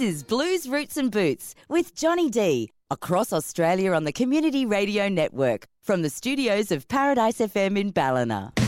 is Blues, Roots and Boots with Johnny D, across Australia on the Community Radio Network, from the studios of Paradise FM in Ballina.